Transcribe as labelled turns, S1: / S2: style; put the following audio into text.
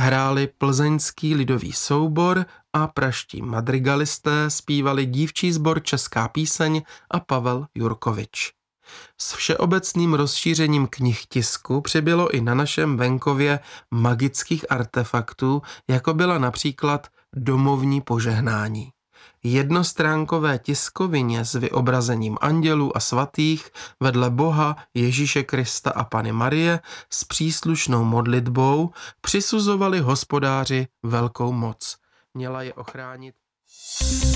S1: hráli plzeňský lidový soubor a pražští madrigalisté zpívali dívčí sbor Česká píseň a Pavel Jurkovič. S všeobecným rozšířením knihtisku přibylo i na našem venkově magických artefaktů, jako byla například domovní požehnání. Jednostránkové tiskovině s vyobrazením andělů a svatých vedle Boha, Ježíše Krista a Panny Marie s příslušnou modlitbou přisuzovali hospodáři velkou moc. Měla je ochránit